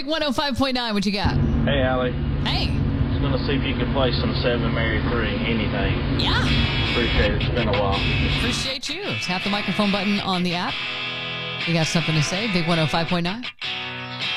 105.9, what you got? Hey, Allie. Hey. Just going to see if you can play some 7 Mary 3, anything. Yeah. Appreciate it. It's been a while. Appreciate you. Tap the microphone button on the app. You got something to say? Big 105.9.